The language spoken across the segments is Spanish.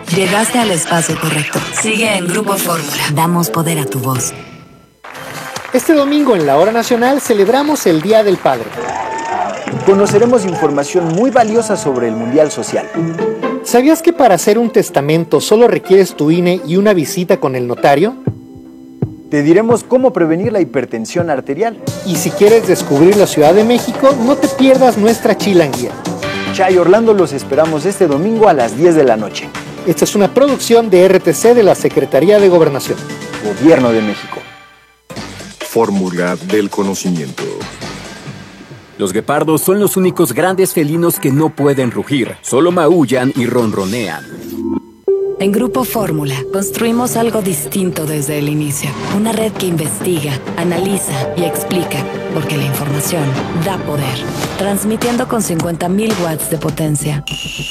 Llegaste al espacio correcto. Sigue en Grupo Fórmula. Damos poder a tu voz. Este domingo en la Hora Nacional celebramos el Día del Padre. Conoceremos información muy valiosa sobre el Mundial Social. ¿Sabías que para hacer un testamento solo requieres tu INE y una visita con el notario? Te diremos cómo prevenir la hipertensión arterial. Y si quieres descubrir la Ciudad de México, no te pierdas nuestra chilanguía. Chay Orlando los esperamos este domingo a las 10 de la noche. Esta es una producción de RTC de la Secretaría de Gobernación. Gobierno de México. Fórmula del conocimiento. Los guepardos son los únicos grandes felinos que no pueden rugir, solo maullan y ronronean. En Grupo Fórmula construimos algo distinto desde el inicio. Una red que investiga, analiza y explica, porque la información da poder. Transmitiendo con 50.000 watts de potencia.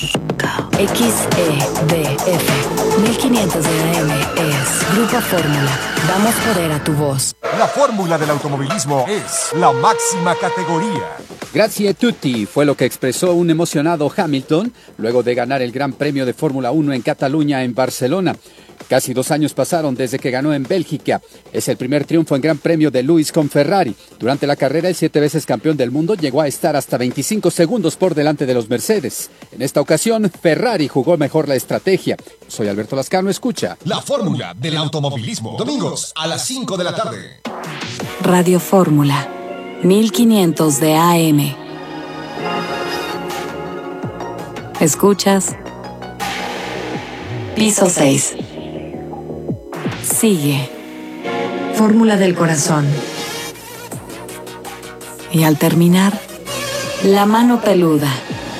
XEDF 1500 de AM es Grupo Fórmula. Damos poder a tu voz. La fórmula del automovilismo es la máxima categoría. Grazie tutti fue lo que expresó un emocionado Hamilton luego de ganar el Gran Premio de Fórmula 1 en Cataluña, en Barcelona. Casi 2 años pasaron desde que ganó en Bélgica. Es el primer triunfo en Gran Premio de Lewis con Ferrari. Durante la carrera, el 7 veces campeón del mundo llegó a estar hasta 25 segundos por delante de los Mercedes. En esta ocasión, Ferrari jugó mejor la estrategia. Soy Alberto Lascano, escucha. La fórmula del automovilismo. Domingos a las 5 de la tarde. Radio Fórmula 1500 de AM. Escuchas Piso 6. Sigue Fórmula del Corazón. Y al terminar, la mano peluda.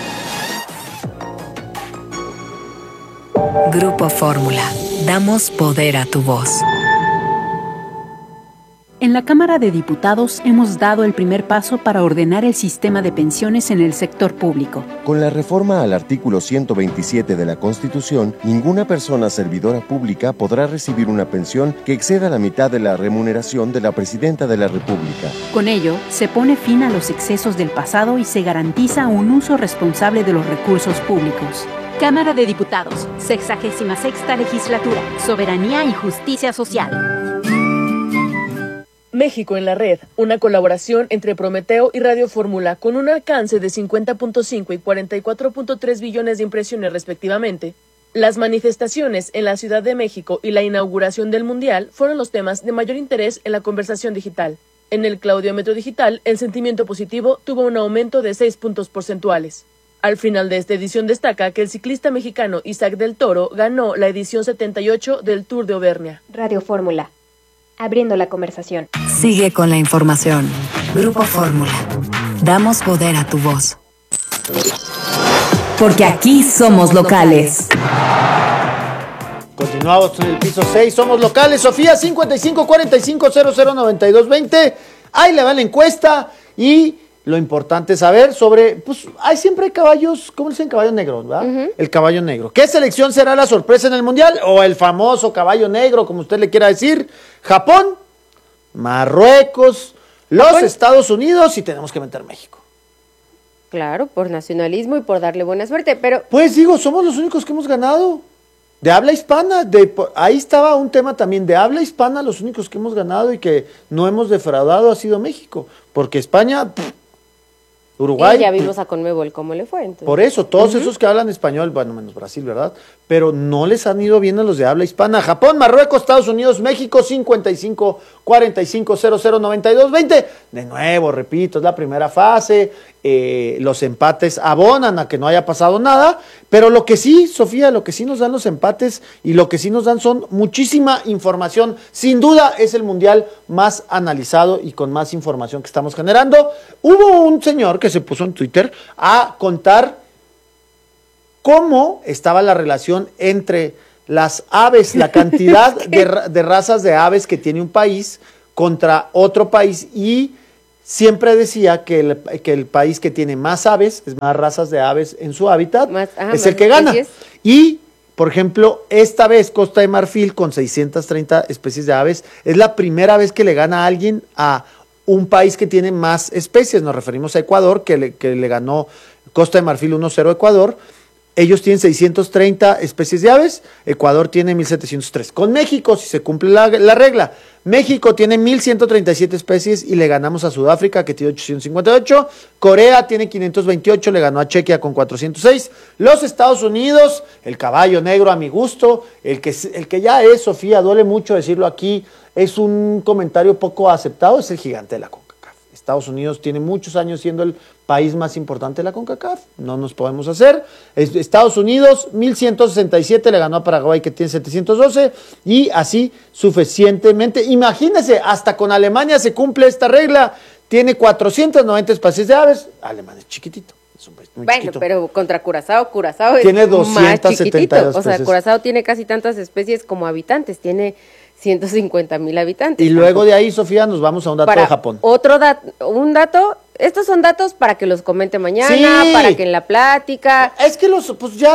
Grupo Fórmula. Damos poder a tu voz. En la Cámara de Diputados hemos dado el primer paso para ordenar el sistema de pensiones en el sector público. Con la reforma al artículo 127 de la Constitución, ninguna persona servidora pública podrá recibir una pensión que exceda la mitad de la remuneración de la Presidenta de la República. Con ello, se pone fin a los excesos del pasado y se garantiza un uso responsable de los recursos públicos. Cámara de Diputados, 66ª Legislatura, Soberanía y Justicia Social. México en la Red, una colaboración entre Prometeo y Radio Fórmula con un alcance de 50.5 y 44.3 billones de impresiones respectivamente. Las manifestaciones en la Ciudad de México y la inauguración del Mundial fueron los temas de mayor interés en la conversación digital. En el Claudiómetro Digital, el sentimiento positivo tuvo un aumento de 6 puntos porcentuales. Al final de esta edición destaca que el ciclista mexicano Isaac del Toro ganó la edición 78 del Tour de Auvernia. Radio Fórmula. Abriendo la conversación. Sigue con la información. Grupo Fórmula. Damos poder a tu voz. Porque aquí somos locales. Continuamos en el piso 6. Somos locales. Sofía, 5545009220. Ahí le va la encuesta. Y lo importante es saber sobre, pues, siempre hay caballos, ¿cómo dicen? Caballo negro, ¿verdad? El caballo negro. ¿Qué selección será la sorpresa en el Mundial? O el famoso caballo negro, como usted le quiera decir. Japón, Marruecos, los Estados Unidos y tenemos que meter México. Claro, por nacionalismo y por darle buena suerte, pero... Pues digo, somos los únicos que hemos ganado. De habla hispana, ahí estaba un tema también, de habla hispana, los únicos que hemos ganado y que no hemos defraudado ha sido México. Porque España... Uruguay. Y ya vimos a Conmebol cómo le fue. Entonces. Por eso, todos esos que hablan español, bueno, menos Brasil, ¿verdad? Pero no les han ido bien a los de habla hispana. Japón, Marruecos, Estados Unidos, México, 5545009220. De nuevo, repito, es la primera fase. Los empates abonan a que no haya pasado nada. Pero lo que sí, Sofía, lo que sí nos dan los empates y lo que sí nos dan son muchísima información. Sin duda es el mundial más analizado y con más información que estamos generando. Hubo un señor que se puso en Twitter a contar cómo estaba la relación entre las aves, la cantidad de razas de aves que tiene un país contra otro país, y siempre decía que el país que tiene más aves, es más razas de aves en su hábitat, es el que gana. Y, por ejemplo, esta vez Costa de Marfil, con 630 especies de aves, es la primera vez que le gana a alguien a un país que tiene más especies. Nos referimos a Ecuador, que le ganó Costa de Marfil 1-0 a Ecuador. Ellos tienen 630 especies de aves, Ecuador tiene 1703. Con México, si se cumple la regla, México tiene 1137 especies y le ganamos a Sudáfrica, que tiene 858. Corea tiene 528, le ganó a Chequia con 406. Los Estados Unidos, el caballo negro a mi gusto, el que ya es, Sofía, duele mucho decirlo aquí, es un comentario poco aceptado, es el gigante de la CONCACAF. Estados Unidos tiene muchos años siendo el país más importante de la CONCACAF, no nos podemos hacer. Estados Unidos, 1167, le ganó a Paraguay, que tiene 712, y así suficientemente. Imagínense, hasta con Alemania se cumple esta regla, tiene 490 especies de aves, Alemania es chiquitito. Bueno, chiquito. Pero contra Curazao tiene es 272 más chiquitito. O sea, especies. Curazao tiene casi tantas especies como habitantes, tiene 150,000 habitantes. Y luego de ahí, Sofía, nos vamos a un dato de Japón. Un dato, estos son datos para que los comente mañana, sí, para que en la plática. Es que los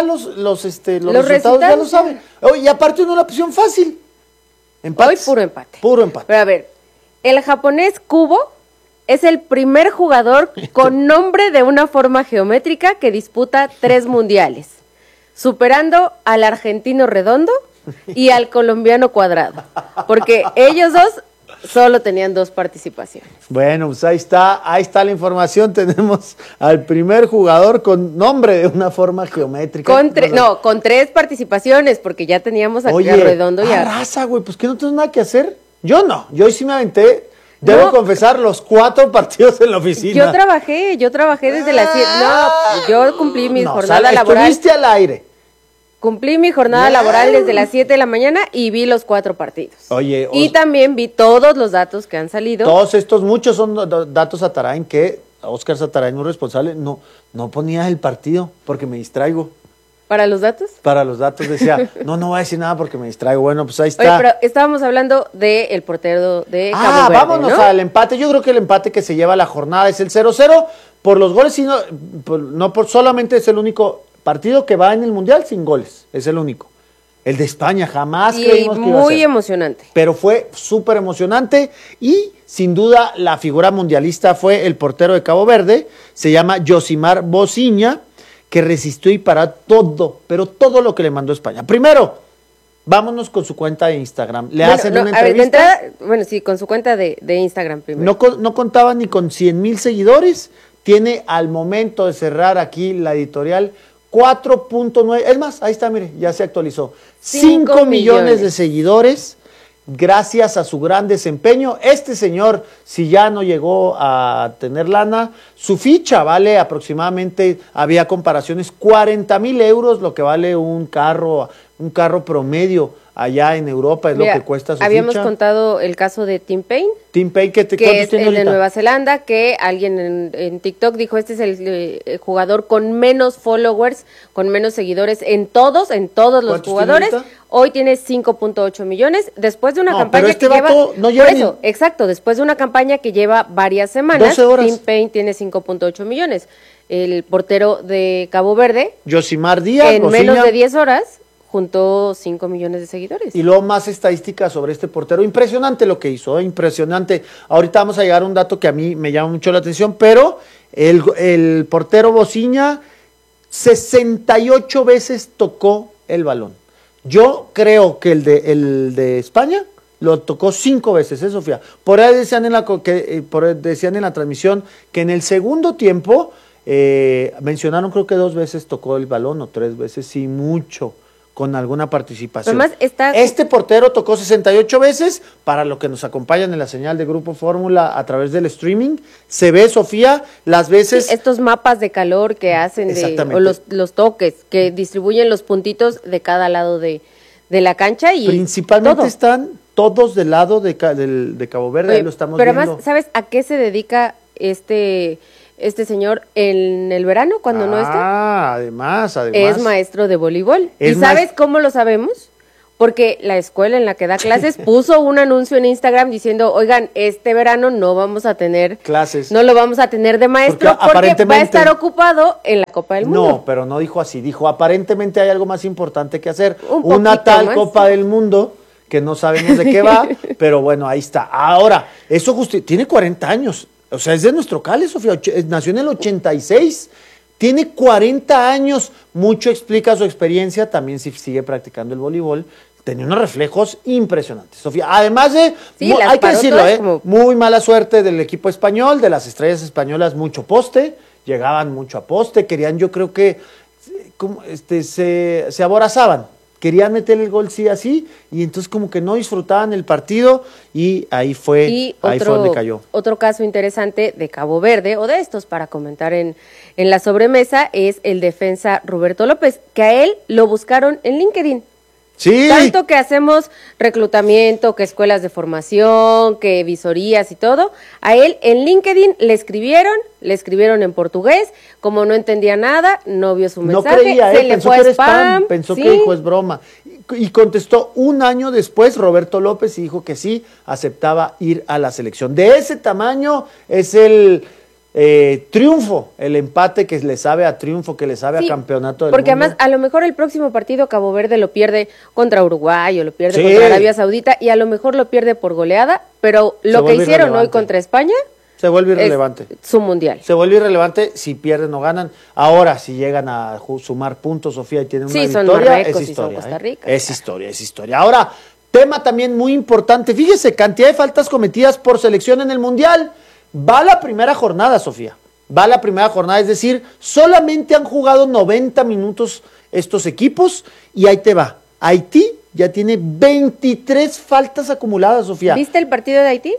resultados ya lo saben. Y aparte uno la pusieron fácil. Hoy puro empate. Puro empate. Pero a ver, el japonés Kubo es el primer jugador con nombre de una forma geométrica que disputa 3 mundiales, superando al argentino Redondo y al colombiano Cuadrado, porque ellos dos solo tenían 2 participaciones. Bueno, pues ahí está la información. Tenemos al primer jugador con nombre de una forma geométrica. Con 3 participaciones, porque ya teníamos a Redondo y a raza, güey, pues que no tengo nada que hacer. Yo sí me aventé. Debo confesar, los 4 partidos en la oficina. Yo trabajé desde las 7. No, yo cumplí mi jornada laboral. Estuviste al aire. Cumplí mi jornada laboral desde las 7 de la mañana y vi los 4 partidos. Oye, y también vi todos los datos que han salido. Todos estos, muchos son datos Satarain, que Oscar Satarain, muy responsable, no ponía el partido porque me distraigo. ¿Para los datos? Para los datos decía, no voy a decir nada porque me distraigo. Bueno, pues ahí está. Oye, pero estábamos hablando del portero de Cabo Verde, vámonos, ¿no?, al empate. Yo creo que el empate que se lleva la jornada es el 0-0 por los goles, sino solamente es el único partido que va en el Mundial sin goles. Es el único. El de España jamás creímos que iba a ser. Muy emocionante. Pero fue súper emocionante y sin duda la figura mundialista fue el portero de Cabo Verde, se llama Yosimar Bociña, que resistió y paró todo, pero todo lo que le mandó España. Primero, vámonos con su cuenta de Instagram. Hacen una entrevista. Con su cuenta de Instagram primero. No contaba ni con 100,000 seguidores. Tiene al momento de cerrar aquí la editorial 4.9. Es más, ahí está, mire, ya se actualizó. 5 millones de seguidores. Gracias a su gran desempeño. Este señor, si ya no llegó a tener lana, su ficha vale aproximadamente, había comparaciones, 40,000 euros, lo que vale un carro promedio allá en Europa, es lo que cuesta su habíamos ficha. contado el caso de Tim Payne. Tim Payne, que es el de Nueva Zelanda, que alguien en TikTok dijo, este es el jugador con menos followers, con menos seguidores en todos los jugadores. Hoy tiene 5.8 millones, después de una campaña que lleva... Exacto, después de una campaña que lleva varias semanas, Tim Payne tiene 5.8 millones. El portero de Cabo Verde, Yosimar Díaz, en menos de 10 horas, juntó 5 millones de seguidores. Y luego más estadísticas sobre este portero. Impresionante lo que hizo, impresionante. Ahorita vamos a llegar a un dato que a mí me llama mucho la atención, pero el portero Bociña 68 veces tocó el balón. Yo creo que el de España lo tocó 5 veces, Sofía. Por ahí decían en la transmisión que en el segundo tiempo mencionaron, creo que 2 veces tocó el balón o 3 veces, sí, mucho, con alguna participación. Además, este portero tocó 68 veces, para lo que nos acompañan en la señal de Grupo Fórmula a través del streaming. Se ve, Sofía, las veces... Sí, estos mapas de calor que hacen, o los toques, que distribuyen los puntitos de cada lado de la cancha. Y principalmente están todos del lado de Cabo Verde. Ahí lo estamos viendo. Pero además, ¿sabes a qué se dedica este señor en el verano cuando no está? Además. Es maestro de voleibol. ¿Y sabes cómo lo sabemos? Porque la escuela en la que da clases puso un anuncio en Instagram diciendo, oigan, este verano no vamos a tener clases. No lo vamos a tener de maestro porque va a estar ocupado en la Copa del Mundo. No, pero no dijo así. Dijo, aparentemente hay algo más importante que hacer. Una tal más. Copa del Mundo que no sabemos de qué va, pero bueno, ahí está. Ahora, eso tiene 40 años. O sea, es de nuestro Cali, Sofía, nació en el 86, Tiene 40 años, mucho explica su experiencia, también si sigue practicando el voleibol. Tenía unos reflejos impresionantes, Sofía. Además de, hay que decirlo, muy mala suerte del equipo español, de las estrellas españolas, mucho poste, llegaban mucho a poste, querían, yo creo que se aborazaban, querían meter el gol sí así, y entonces como que no disfrutaban el partido, y ahí fue donde cayó. Otro caso interesante de Cabo Verde, o de estos para comentar en la sobremesa, es el defensa Roberto López, que a él lo buscaron en LinkedIn. Sí. Tanto que hacemos reclutamiento, que escuelas de formación, que visorías y todo, a él en LinkedIn le escribieron en portugués, como no entendía nada, no vio su mensaje, no creía, se le fue a spam, pensó que dijo es broma, y contestó un año después Roberto López y dijo que sí, aceptaba ir a la selección. De ese tamaño es el triunfo, el empate que le sabe a triunfo, que le sabe a campeonato del porque mundo. Además, a lo mejor el próximo partido Cabo Verde lo pierde contra Uruguay o lo pierde contra Arabia Saudita y a lo mejor lo pierde por goleada, pero lo que hicieron hoy contra España se vuelve irrelevante. Su mundial. Se vuelve irrelevante si pierden o ganan. Ahora, si llegan a sumar puntos, Sofía, y tienen una victoria, es historia. Costa Rica, es historia. Ahora, tema también muy importante. Fíjese, cantidad de faltas cometidas por selección en el mundial. Va la primera jornada, Sofía. Va la primera jornada, es decir, solamente han jugado 90 minutos estos equipos y ahí te va. Haití ya tiene 23 faltas acumuladas, Sofía. ¿Viste el partido de Haití?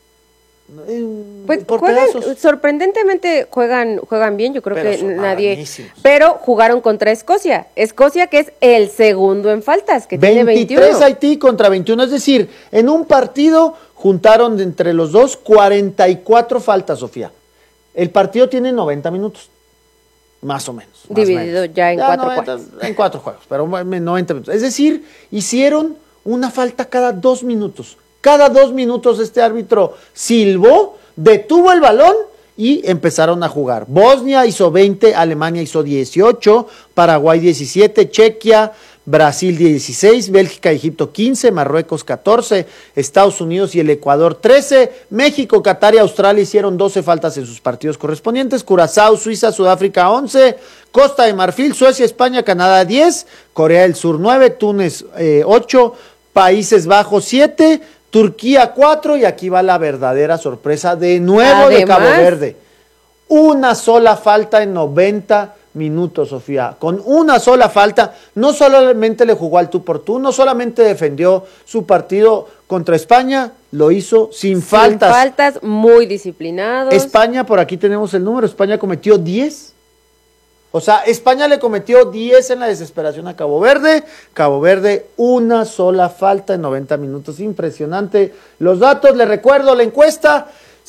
Pues sorprendentemente juegan bien, yo creo que nadie, buenísimos. Pero jugaron contra Escocia, que es el segundo en faltas, que tiene 21. 23 Haití contra 21, es decir, en un partido juntaron entre los dos 44 faltas, Sofía. El partido tiene 90 minutos, más o menos. Dividido ya en 4 juegos. En 4 juegos, pero 90 minutos. Es decir, hicieron una falta cada 2 minutos. Cada 2 minutos este árbitro silbó, detuvo el balón y empezaron a jugar. Bosnia hizo 20, Alemania hizo 18, Paraguay 17, Chequia, Brasil 16, Bélgica y Egipto 15, Marruecos 14, Estados Unidos y el Ecuador 13, México, Qatar y Australia hicieron 12 faltas en sus partidos correspondientes, Curazao, Suiza, Sudáfrica 11, Costa de Marfil, Suecia, España, Canadá 10, Corea del Sur 9, Túnez 8, Países Bajos 7, Turquía 4 y aquí va la verdadera sorpresa de nuevo de Cabo Verde. Una sola falta en 90 minutos, Sofía. Con una sola falta, no solamente le jugó al tú por tú, no solamente defendió su partido contra España, lo hizo sin faltas. Sin faltas, muy disciplinados. España, por aquí tenemos el número, España cometió 10. O sea, España le cometió 10 en la desesperación a Cabo Verde. Cabo Verde, una sola falta en 90 minutos. Impresionante. Los datos, les recuerdo, la encuesta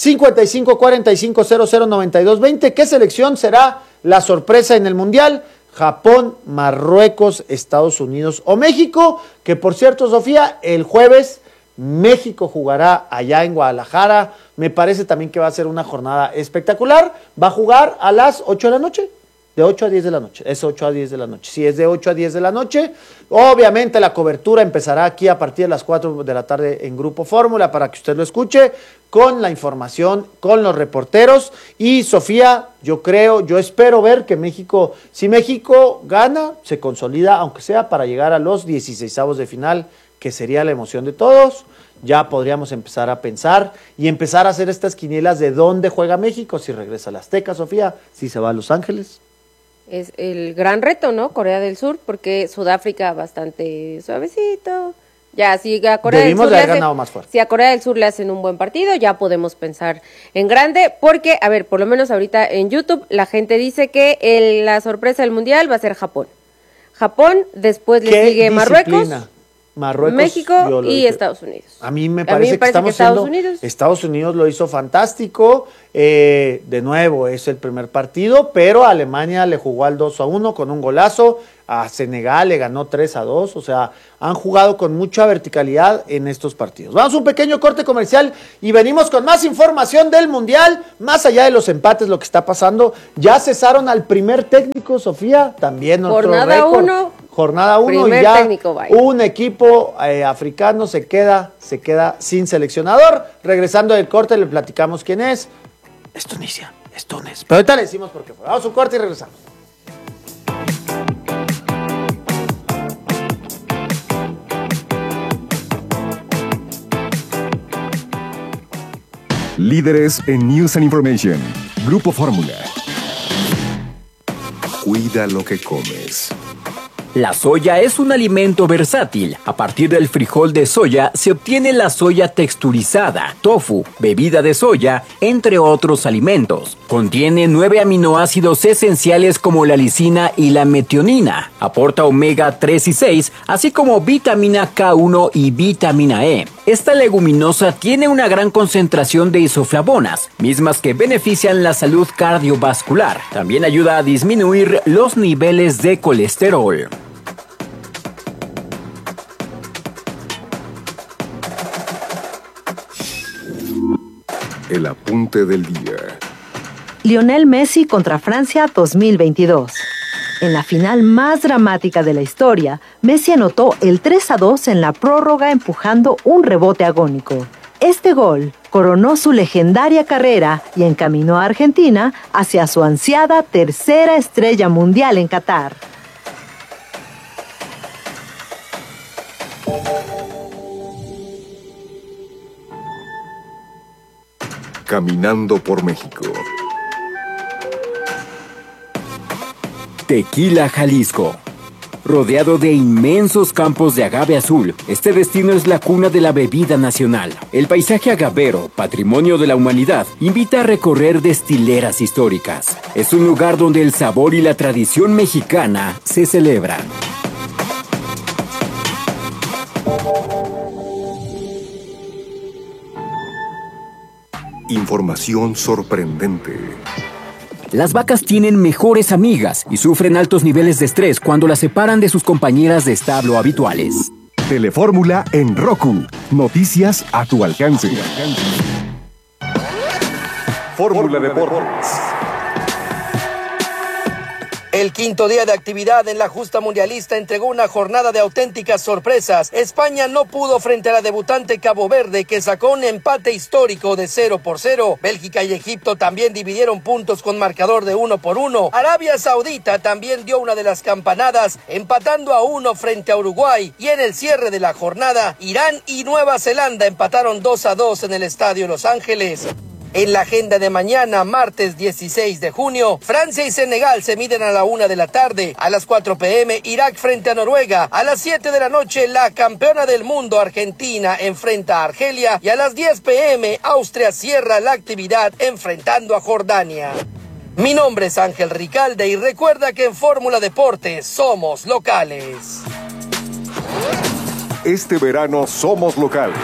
55-45-00-92-20. ¿Qué selección será la sorpresa en el Mundial? Japón, Marruecos, Estados Unidos o México. Que por cierto, Sofía, el jueves México jugará allá en Guadalajara. Me parece también que va a ser una jornada espectacular. Va a jugar a las 8 de la noche. De 8 a 10 de la noche, es 8 a 10 de la noche. Si es de 8 a 10 de la noche, obviamente la cobertura empezará aquí a partir de las 4 de la tarde en Grupo Fórmula para que usted lo escuche, con la información, con los reporteros. Y Sofía, yo espero ver que México, si México gana, se consolida, aunque sea para llegar a los 16avos de final, que sería la emoción de todos. Ya podríamos empezar a pensar y empezar a hacer estas quinielas de dónde juega México, si regresa a la Azteca, Sofía, si se va a Los Ángeles. Es el gran reto, ¿no? Corea del Sur, porque Sudáfrica bastante suavecito. Ya, si a Corea del Sur ganado más fuerte. Si a Corea del Sur le hacen un buen partido, ya podemos pensar en grande, porque, a ver, por lo menos ahorita en YouTube, la gente dice que la sorpresa del Mundial va a ser Japón. Japón, después le sigue Marruecos, México y Estados Unidos. A mí me parece que Estados Unidos lo hizo fantástico. De nuevo, es el primer partido, pero Alemania le jugó al 2-1 con un golazo. A Senegal le ganó 3-2. O sea, han jugado con mucha verticalidad en estos partidos. Vamos a un pequeño corte comercial y venimos con más información del Mundial. Más allá de los empates, lo que está pasando. Ya cesaron al primer técnico, Sofía. También otro récord. Jornada 1 y ya un equipo africano se queda sin seleccionador. Regresando del corte le platicamos quién es. Es Tunisia. es Túnez. Pero ahorita le decimos por qué fue. Vamos a un corte y regresamos. Líderes en News and Information. Grupo Fórmula. Cuida lo que comes. La soya es un alimento versátil. A partir del frijol de soya se obtiene la soya texturizada, tofu, bebida de soya, entre otros alimentos. Contiene 9 aminoácidos esenciales como la lisina y la metionina. Aporta omega 3 y 6, así como vitamina K1 y vitamina E. Esta leguminosa tiene una gran concentración de isoflavonas, mismas que benefician la salud cardiovascular. También ayuda a disminuir los niveles de colesterol. El apunte del día. Lionel Messi contra Francia 2022. En la final más dramática de la historia, Messi anotó el 3-2 en la prórroga empujando un rebote agónico. Este gol coronó su legendaria carrera y encaminó a Argentina hacia su ansiada tercera estrella mundial en Qatar. Caminando por México. Tequila, Jalisco. Rodeado de inmensos campos de agave azul, este destino es la cuna de la bebida nacional. El paisaje agavero, patrimonio de la humanidad, invita a recorrer destileras históricas. Es un lugar donde el sabor y la tradición mexicana se celebran. Información sorprendente. Las vacas tienen mejores amigas y sufren altos niveles de estrés cuando las separan de sus compañeras de establo habituales. Telefórmula en Roku. Noticias a tu alcance. Fórmula Deportes. El quinto día de actividad en la justa mundialista entregó una jornada de auténticas sorpresas. España no pudo frente a la debutante Cabo Verde, que sacó un empate histórico de 0-0. Bélgica y Egipto también dividieron puntos con marcador de 1-1. Arabia Saudita también dio una de las campanadas, empatando a 1 frente a Uruguay. Y en el cierre de la jornada, Irán y Nueva Zelanda empataron 2-2 en el Estadio Los Ángeles. En la agenda de mañana, martes 16 de junio, Francia y Senegal se miden a la 1 de la tarde. A las 4 p.m., Irak frente a Noruega. A las 7 de la noche, la campeona del mundo, Argentina, enfrenta a Argelia. Y a las 10 p.m., Austria cierra la actividad enfrentando a Jordania. Mi nombre es Ángel Ricalde y recuerda que en Fórmula Deportes somos locales. Este verano somos locales.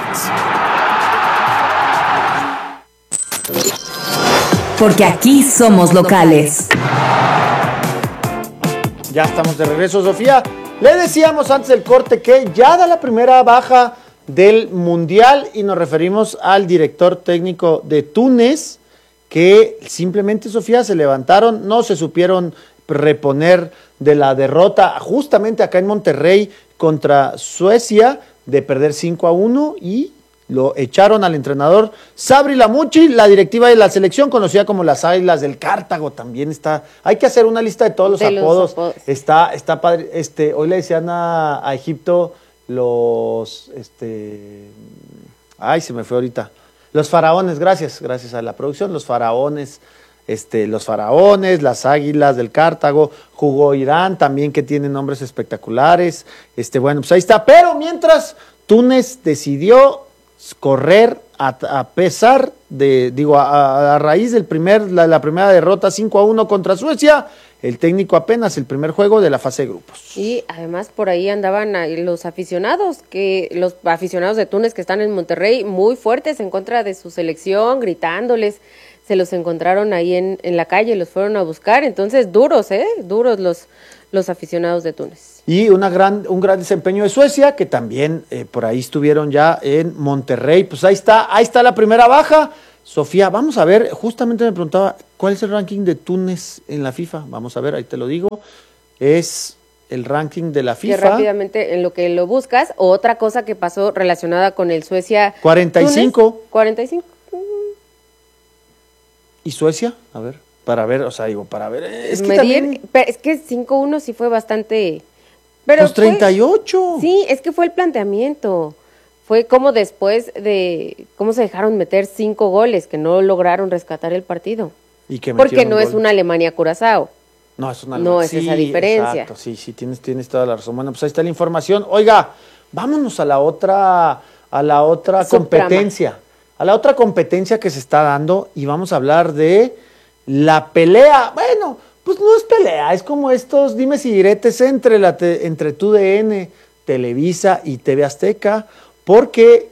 Porque aquí somos locales. Ya estamos de regreso, Sofía. Le decíamos antes del corte que ya da la primera baja del Mundial y nos referimos al director técnico de Túnez, que simplemente, Sofía, se levantaron, no se supieron reponer de la derrota justamente acá en Monterrey contra Suecia, de perder 5-1 y lo echaron al entrenador Sabri Lamucci. La directiva de la selección, conocida como las Águilas del Cartago, también está. Hay que hacer una lista de todos los apodos. Está padre. Hoy le decían a Egipto los ay, se me fue ahorita. Los faraones, gracias a la producción, los faraones, las Águilas del Cartago. Jugó Irán también, que tiene nombres espectaculares. Bueno, pues ahí está. Pero mientras Túnez decidió correr a pesar de, a raíz del la primera derrota 5-1 contra Suecia, el técnico apenas el primer juego de la fase de grupos. Y además por ahí andaban los aficionados de Túnez que están en Monterrey muy fuertes en contra de su selección, gritándoles. Se los encontraron ahí en la calle, los fueron a buscar, entonces duros los aficionados de Túnez. Y un gran desempeño de Suecia, que también por ahí estuvieron ya en Monterrey. Pues ahí está la primera baja. Sofía, vamos a ver, justamente me preguntaba, ¿cuál es el ranking de Túnez en la FIFA? Vamos a ver, ahí te lo digo. Es el ranking de la FIFA. Que rápidamente, en lo que lo buscas, otra cosa que pasó relacionada con el Suecia. 45. Túnez, 45. ¿Y Suecia? A ver, para ver, o sea, digo, para ver. Es que medir, también... pero es que 5-1 sí fue bastante... Pero pues 38. Sí, es que fue el planteamiento. Fue como después de cómo se dejaron meter 5 goles, que no lograron rescatar el partido. ¿Y que porque no es una Alemania-Curazao. No, es una No es sí, esa diferencia. Exacto, sí, tienes toda la razón. Bueno, pues ahí está la información. Oiga, vámonos a la otra competencia. A la otra competencia que se está dando y vamos a hablar de la pelea. Bueno, pues no es pelea, es como estos dimes y diretes entre TUDN, Televisa y TV Azteca, porque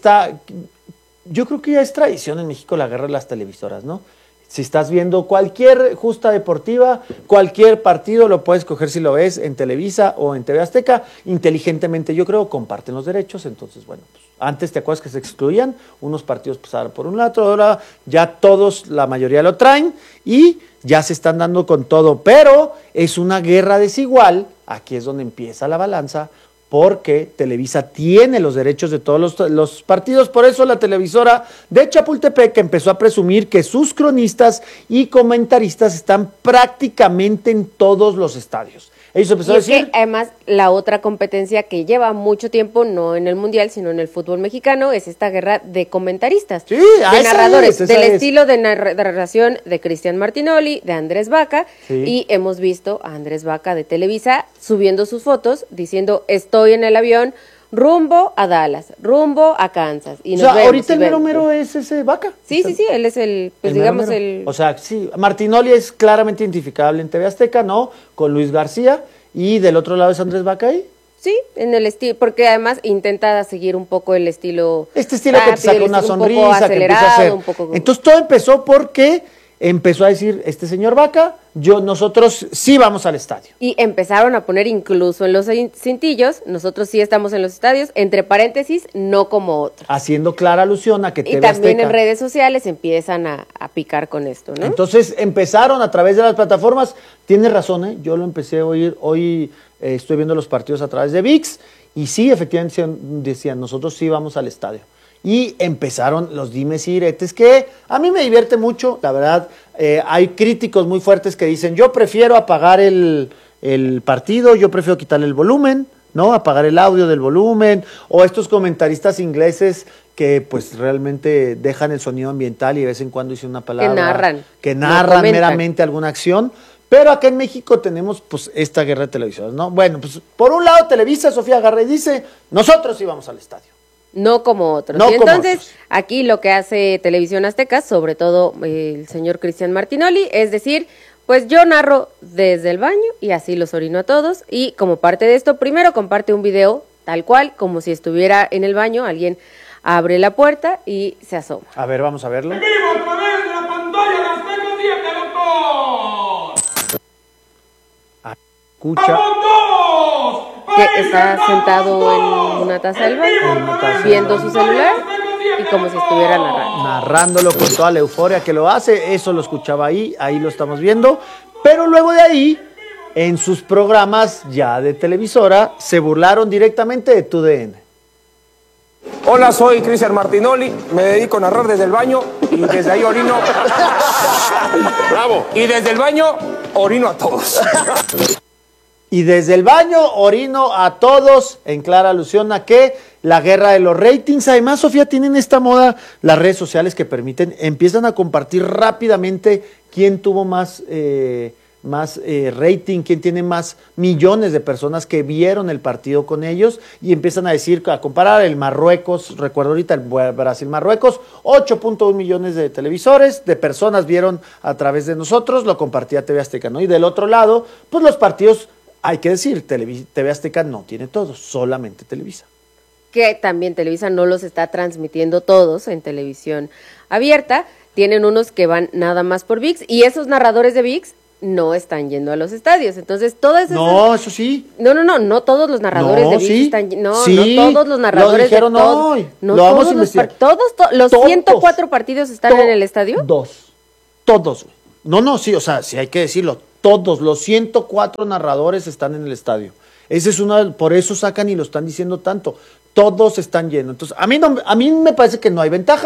yo creo que ya es tradición en México la guerra de las televisoras, ¿no? Si estás viendo cualquier justa deportiva, cualquier partido, lo puedes coger si lo ves en Televisa o en TV Azteca. Inteligentemente, yo creo, comparten los derechos. Entonces, bueno, pues, antes te acuerdas que se excluían, unos partidos pasaban por un lado, ahora ya todos, la mayoría lo traen y ya se están dando con todo. Pero es una guerra desigual, aquí es donde empieza la balanza, porque Televisa tiene los derechos de todos los partidos. Por eso la televisora de Chapultepec empezó a presumir que sus cronistas y comentaristas están prácticamente en todos los estadios. Ellos empezaron a decir... que además la otra competencia que lleva mucho tiempo, no en el Mundial, sino en el fútbol mexicano, es esta guerra de comentaristas, sí, de narradores, del estilo de narración de Cristian Martinoli, de Andrés Vaca, sí. Y hemos visto a Andrés Vaca de Televisa subiendo sus fotos, diciendo, estoy en el avión, rumbo a Dallas, rumbo a Kansas. Y nos vemos, ahorita el mero es ese Vaca. Sí, él es el, pues digamos el... O sea, sí, Martinoli es claramente identificable en TV Azteca, ¿no? Con Luis García, y del otro lado es Andrés Vaca ahí. Sí, en el estilo, porque además intenta seguir un poco el estilo... Este estilo rápido, que te saca una sonrisa, que empieza a hacer... Entonces todo empezó porque... empezó a decir, este señor Vaca, nosotros sí vamos al estadio. Y empezaron a poner incluso en los cintillos, nosotros sí estamos en los estadios, entre paréntesis, no como otros. Haciendo clara alusión a que TV Y también Azteca, en redes sociales empiezan a picar con esto, ¿no? Entonces empezaron a través de las plataformas, tienes razón, yo lo empecé a oír, hoy estoy viendo los partidos a través de ViX, y sí, efectivamente decían, nosotros sí vamos al estadio. Y empezaron los dimes y diretes, que a mí me divierte mucho, la verdad. Hay críticos muy fuertes que dicen, yo prefiero apagar el partido, yo prefiero quitarle el volumen, ¿no? Apagar el audio del volumen, o estos comentaristas ingleses que pues realmente dejan el sonido ambiental y de vez en cuando dicen una palabra. Que narran meramente alguna acción. Pero acá en México tenemos pues esta guerra de televisoras, ¿no? Bueno, pues por un lado Televisa, Sofía Garre dice, nosotros sí vamos al estadio. No como otros. No, y entonces, otros. Aquí lo que hace Televisión Azteca, sobre todo el señor Cristian Martinoli, es decir, pues yo narro desde el baño y así los orino a todos. Y como parte de esto, primero comparte un video tal cual, como si estuviera en el baño, alguien abre la puerta y se asoma. A ver, vamos a verlo. ¡En vivo a través de la pantalla de Azteca 7, doctor! Escucha. Que está sentado en una taza del baño, viendo su celular y como si estuviera narrando. Narrándolo con toda la euforia que lo hace, eso lo escuchaba ahí lo estamos viendo. Pero luego de ahí, en sus programas ya de televisora, se burlaron directamente de TUDN. Hola, soy Cristian Martinoli, me dedico a narrar desde el baño y desde ahí orino. ¡Bravo! Y desde el baño orino a todos. Y desde el baño orino a todos, en clara alusión a que la guerra de los ratings. Además, Sofía, tienen esta moda las redes sociales que empiezan a compartir rápidamente quién tuvo más rating, quién tiene más millones de personas que vieron el partido con ellos, y empiezan a comparar el Marruecos, recuerdo ahorita el Brasil-Marruecos, 8.1 millones de televisores, de personas vieron a través de nosotros, lo compartía TV Azteca, ¿no? Y del otro lado, pues los partidos, hay que decir, TV Azteca no tiene todos, solamente Televisa. Que también Televisa no los está transmitiendo todos en televisión abierta, tienen unos que van nada más por ViX, y esos narradores de ViX no están yendo a los estadios, entonces todas esas... No, eso sí. No todos los narradores de ViX están... No todos los narradores lo dijeron de todos... hoy. No lo todos vamos a investigar. los 104 partidos están en el estadio. Todos. No, sí, o sea, sí hay que decirlo. Todos los 104 narradores están en el estadio. Ese es por eso sacan y lo están diciendo tanto. Todos están llenos. Entonces, a mí me parece que no hay ventaja,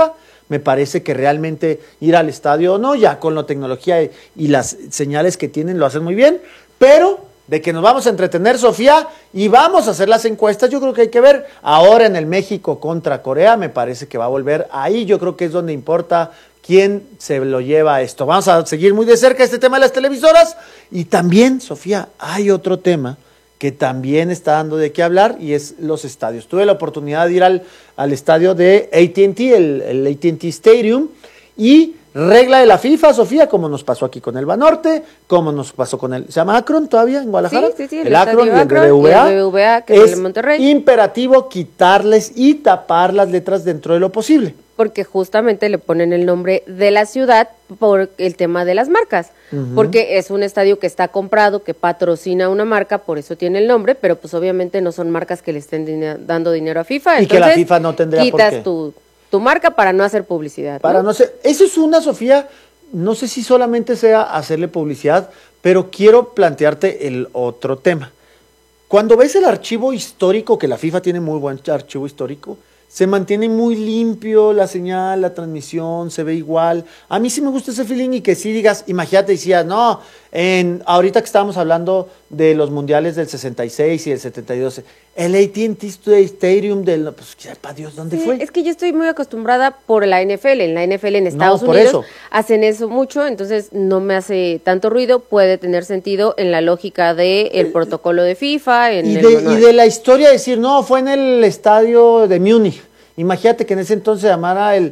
Me parece que realmente ir al estadio o no, ya con la tecnología y las señales que tienen lo hacen muy bien, pero de que nos vamos a entretener, Sofía, y vamos a hacer las encuestas, yo creo que hay que ver ahora en el México contra Corea, me parece que va a volver ahí, yo creo que es donde importa quién se lo lleva a esto. Vamos a seguir muy de cerca este tema de las televisoras, y también, Sofía, hay otro tema que también está dando de qué hablar, y es los estadios. Tuve la oportunidad de ir al estadio de AT&T, el AT&T Stadium, y regla de la FIFA, Sofía, como nos pasó aquí con el Banorte, como nos pasó con ¿se llama Akron todavía en Guadalajara? Sí, el Akron y el BBVA, que es en Monterrey. Imperativo quitarles y tapar las letras dentro de lo posible. Porque justamente le ponen el nombre de la ciudad por el tema de las marcas, porque es un estadio que está comprado, que patrocina una marca, por eso tiene el nombre, pero pues obviamente no son marcas que le estén dando dinero a FIFA. Y que la FIFA no tendría por qué. Quitas tu marca para no hacer publicidad. Eso es una, Sofía, no sé si solamente sea hacerle publicidad, pero quiero plantearte el otro tema. Cuando ves el archivo histórico, que la FIFA tiene muy buen archivo histórico, se mantiene muy limpio la señal, la transmisión, se ve igual. A mí sí me gusta ese feeling y que sí digas, imagínate, decías, no, ahorita que estábamos hablando de los mundiales del 66 y del 72, el AT&T Stadium pues sepa Dios dónde fue. Es que yo estoy muy acostumbrada por la NFL. En la NFL en Estados Unidos hacen eso mucho, entonces no me hace tanto ruido. Puede tener sentido en la lógica del protocolo de FIFA. Y de la historia, decir, no, fue en el estadio de Múnich. Imagínate que en ese entonces se llamara el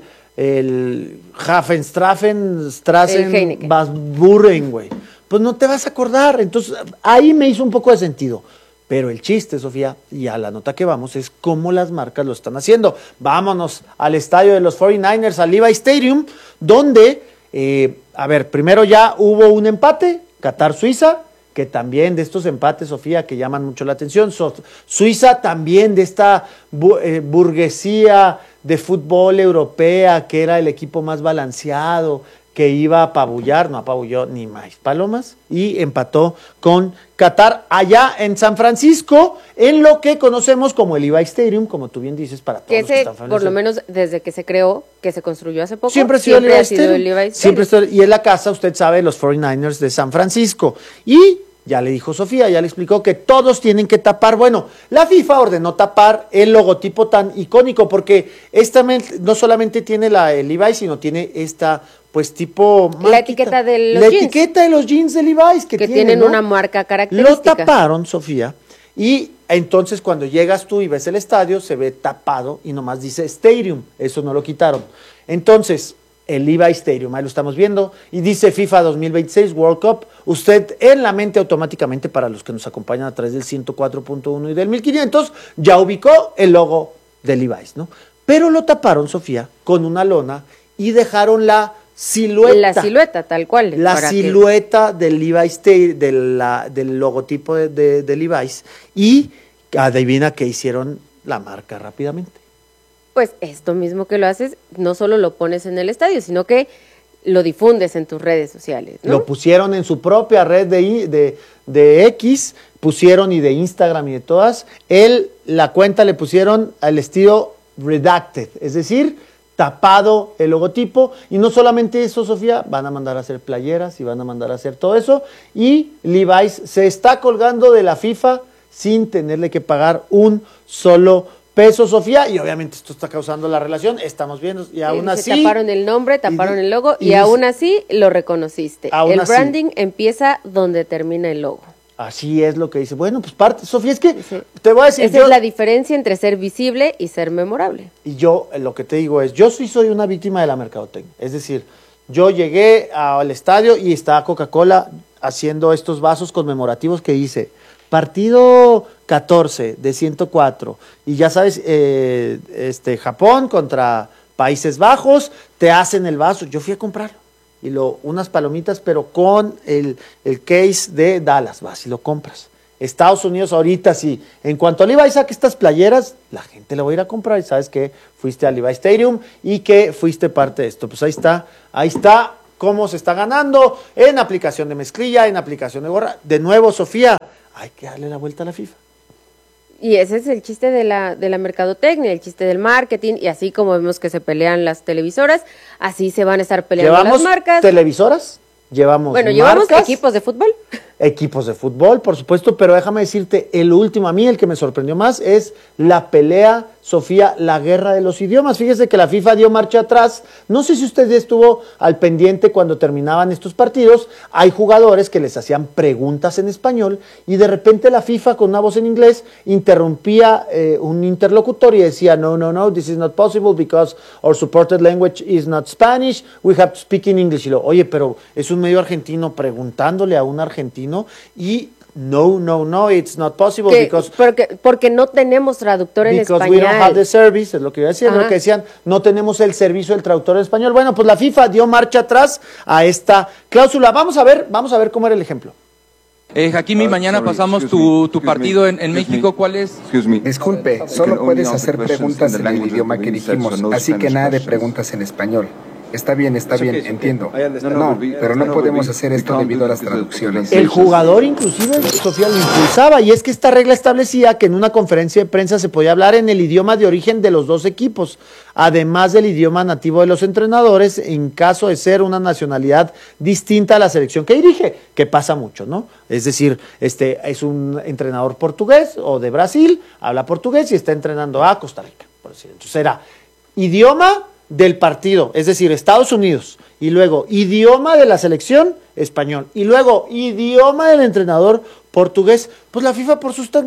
Strassen, Basburen, güey. Pues no te vas a acordar. Entonces, ahí me hizo un poco de sentido. Pero el chiste, Sofía, y a la nota que vamos, es cómo las marcas lo están haciendo. Vámonos al estadio de los 49ers, al Levi Stadium, donde, primero ya hubo un empate, Qatar-Suiza, que también de estos empates, Sofía, que llaman mucho la atención. Suiza también de esta burguesía de fútbol europea, que era el equipo más balanceado, que iba a apabullar, no apabulló ni más palomas, y empató con Qatar allá en San Francisco, en lo que conocemos como el Levi Stadium, como tú bien dices, para todos los que están por lo menos desde que se creó, que se construyó hace poco, siempre ha sido el Levi Stadium. Y es la casa, usted sabe, los 49ers de San Francisco. Y ya le dijo Sofía, ya le explicó que todos tienen que tapar. Bueno, la FIFA ordenó tapar el logotipo tan icónico, porque no solamente tiene el Levi, sino tiene esta, pues tipo... La etiqueta de los jeans. La etiqueta de los jeans de Levi's que tienen, ¿no? Una marca característica. Lo taparon, Sofía, y entonces cuando llegas tú y ves el estadio, se ve tapado y nomás dice Stadium. Eso no lo quitaron. Entonces, el Levi Stadium, ahí lo estamos viendo, y dice FIFA 2026 World Cup. Usted en la mente automáticamente, para los que nos acompañan a través del 104.1 y del 1500, ya ubicó el logo de Levi's, ¿no? Pero lo taparon, Sofía, con una lona y dejaron la silueta. La silueta, tal cual. La silueta del Levi's, del logotipo de Levi's, y adivina qué hicieron la marca rápidamente. Pues esto mismo que lo haces, no solo lo pones en el estadio, sino que lo difundes en tus redes sociales, ¿no? Lo pusieron en su propia red de X, pusieron, y de Instagram y de todas. La cuenta le pusieron al estilo redacted, es decir, tapado el logotipo. Y no solamente eso, Sofía, van a mandar a hacer playeras y van a mandar a hacer todo eso. Y Levi's se está colgando de la FIFA sin tenerle que pagar un solo peso, Sofía, y obviamente esto está causando la relación, estamos viendo, y aún así... taparon el nombre, taparon el logo, y aún así lo reconociste. El branding empieza donde termina el logo. Así es lo que dice. Bueno, pues Sofía, es que te voy a decir... Esa es la diferencia entre ser visible y ser memorable. Y yo, lo que te digo es, yo soy una víctima de la mercadotecnia. Es decir, yo llegué al estadio y estaba Coca-Cola haciendo estos vasos conmemorativos que dice... Partido 14 de 104, y ya sabes, Japón contra Países Bajos, te hacen el vaso. Yo fui a comprarlo, y unas palomitas, pero con el case de Dallas, vas y lo compras. Estados Unidos ahorita sí, en cuanto a Levi saque estas playeras, la gente la va a ir a comprar, y sabes que fuiste al Levi Stadium y que fuiste parte de esto. Pues ahí está cómo se está ganando en aplicación de mezclilla, en aplicación de gorra. De nuevo, Sofía, hay que darle la vuelta a la FIFA. Y ese es el chiste de la mercadotecnia, el chiste del marketing, y así como vemos que se pelean las televisoras, así se van a estar peleando las marcas. ¿Televisoras? Llevamos equipos de fútbol. Equipos de fútbol, por supuesto, pero déjame decirte, el último, a mí el que me sorprendió más es la pelea, Sofía, la guerra de los idiomas. Fíjese que la FIFA dio marcha atrás. No sé si usted estuvo al pendiente cuando terminaban estos partidos. Hay jugadores que les hacían preguntas en español y de repente la FIFA con una voz en inglés interrumpía un interlocutor y decía, no, this is not possible because our supported language is not Spanish, we have to speak in English. Y oye, pero es un medio argentino preguntándole a un argentino y no, it's not possible because porque no tenemos traductor en español. We don't have the service, es lo que iba a decir, es lo que decían, no tenemos el servicio del traductor en español. Bueno, pues la FIFA dio marcha atrás a esta cláusula. Vamos a ver cómo era el ejemplo. Hakimi, mañana pasamos tu partido en México. ¿Cuál es? Disculpe, solo puedes hacer preguntas en el idioma que dijimos, así que nada de preguntas en español. Está bien, entiendo. No, pero no podemos hacer esto debido a las traducciones. El jugador inclusive, Sofía, lo impulsaba, y es que esta regla establecía que en una conferencia de prensa se podía hablar en el idioma de origen de los dos equipos, además del idioma nativo de los entrenadores, en caso de ser una nacionalidad distinta a la selección que dirige, que pasa mucho, ¿no? Es decir, es un entrenador portugués o de Brasil, habla portugués y está entrenando a Costa Rica, por decir. Entonces era idioma del partido, es decir, Estados Unidos, y luego idioma de la selección, español, y luego idioma del entrenador, portugués. Pues la FIFA por sus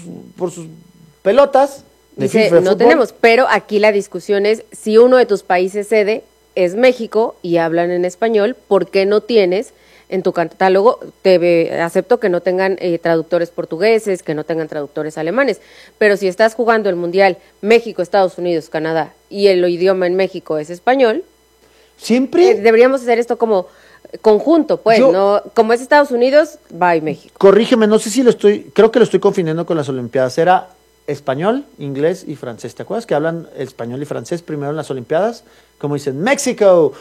pelotas de dice, FIFA de no fútbol. tenemos, pero aquí la discusión es, si uno de tus países sede es México y hablan en español, ¿por qué no tienes en tu catálogo? Acepto que no tengan traductores portugueses, que no tengan traductores alemanes, pero si estás jugando el Mundial México, Estados Unidos, Canadá, y el idioma en México es español, siempre deberíamos hacer esto como conjunto, pues, no como es Estados Unidos, va y México. Corrígeme, no sé si creo que lo estoy confundiendo con las Olimpiadas, era español, inglés y francés. ¿Te acuerdas que hablan español y francés primero en las Olimpiadas? Como dicen, México,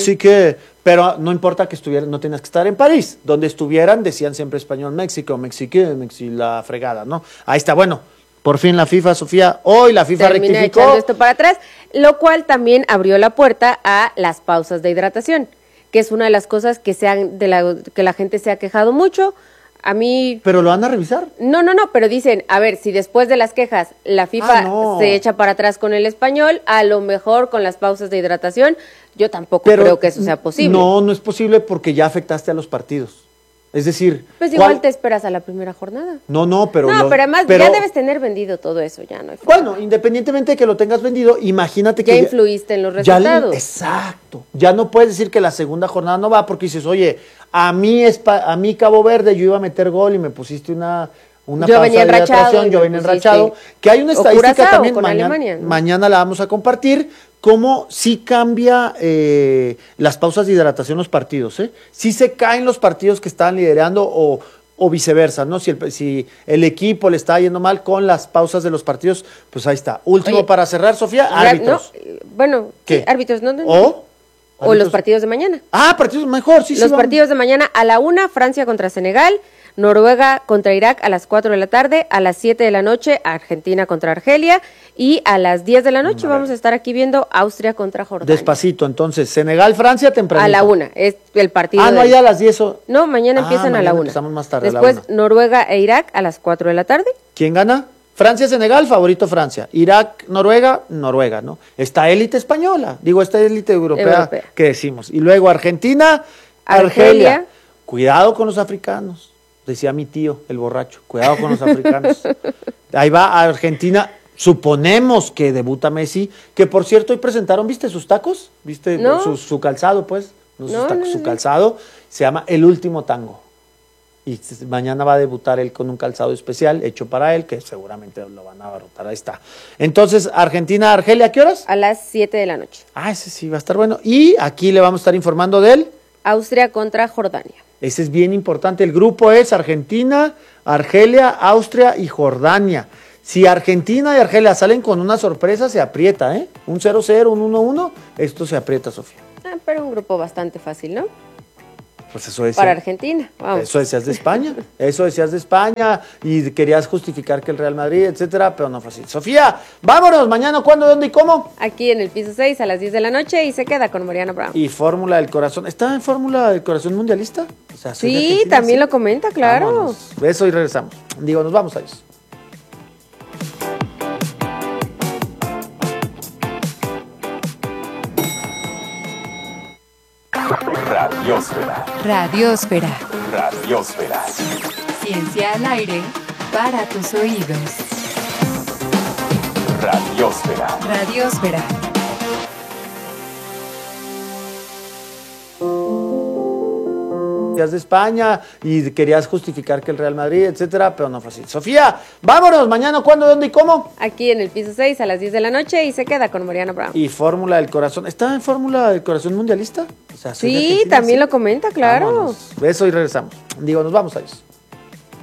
pero no importa que estuvieran, no tenías que estar en París. Donde estuvieran decían siempre español, México, la fregada, ¿no? Ahí está, bueno, por fin la FIFA, Sofía, hoy la FIFA termina rectificó. Echando esto para atrás, lo cual también abrió la puerta a las pausas de hidratación, que es una de las cosas que que la gente se ha quejado mucho. A mí... ¿Pero lo van a revisar? No, pero dicen, a ver, si después de las quejas la FIFA se echa para atrás con el español, a lo mejor con las pausas de hidratación, yo tampoco creo que eso sea posible. No es posible porque ya afectaste a los partidos. Es decir... Pues igual te esperas a la primera jornada. Pero además ya debes tener vendido todo eso, ya no hay forma. Bueno, independientemente de que lo tengas vendido, imagínate que... Ya influiste en los resultados. Exacto. Ya no puedes decir que la segunda jornada no va porque dices, oye, a mí Cabo Verde yo iba a meter gol y me pusiste una pausa de hidratación, yo venía enrachado. Que hay una estadística también, mañana la vamos a compartir, cómo sí cambia las pausas de hidratación en los partidos, sí se caen los partidos que estaban liderando o viceversa, ¿no? Si el equipo le está yendo mal con las pausas de los partidos, pues ahí está. Último para cerrar, Sofía, árbitros. ¿Qué? Árbitros, ¿no? O los partidos de mañana. Partidos mejor, sí. Los partidos de mañana a la 1, Francia contra Senegal, Noruega contra Irak a las 4 de la tarde, a las 7 de la noche, Argentina contra Argelia, y a las 10 de la noche vamos a estar aquí viendo Austria contra Jordania. Despacito, entonces, Senegal, Francia, tempranito. A la 1, es el partido. No, ya a las 10. No, mañana empiezan a la 1. Empezamos más tarde. Después, Noruega e Irak a las 4 de la tarde. ¿Quién gana? Francia, Senegal, favorito Francia. Irak, Noruega, ¿no? Esta élite española, esta élite europea que decimos. Y luego Argentina, Argelia. Cuidado con los africanos, decía mi tío, el borracho. Cuidado con los africanos. Ahí va Argentina. Suponemos que debuta Messi, que por cierto hoy presentaron, ¿viste sus tacos? ¿Viste su calzado, pues? Su calzado se llama El Último Tango. Y mañana va a debutar él con un calzado especial hecho para él, que seguramente lo van a abarrotar. Ahí está. Entonces, Argentina, Argelia, ¿a qué horas? A las 7 de la noche. Ese sí va a estar bueno. Y aquí le vamos a estar informando de él. Austria contra Jordania. Ese es bien importante. El grupo es Argentina, Argelia, Austria y Jordania. Si Argentina y Argelia salen con una sorpresa, se aprieta, Un 0-0, un 1-1, esto se aprieta, Sofía. Pero un grupo bastante fácil, ¿no? Pues eso decía. Para Argentina. Vamos. Eso decías de España. Eso decías de España y querías justificar que el Real Madrid, etcétera, pero no fue así. Sofía, vámonos. Mañana, ¿cuándo, dónde y cómo? Aquí en el piso 6 a las 10 de la noche y se queda con Mariano Brown. Y Fórmula del Corazón. ¿Está en Fórmula del Corazón mundialista? O sea, sí, también lo comenta, claro. Vámonos. Beso y regresamos. Digo, nos vamos a eso. Radiósfera. Radiósfera. Radiósfera. Ciencia al aire para tus oídos. Radiósfera. Radiósfera. De España y querías justificar que el Real Madrid, etcétera, pero no fue así. Sofía, vámonos. Mañana, ¿cuándo, dónde y cómo? Aquí en el piso 6 a las 10 de la noche y se queda con Mariano Brown. Y Fórmula del Corazón. ¿Está en Fórmula del Corazón mundialista? O sea, sí, también lo comenta, claro. Vámonos. Beso y regresamos. Digo, nos vamos a eso.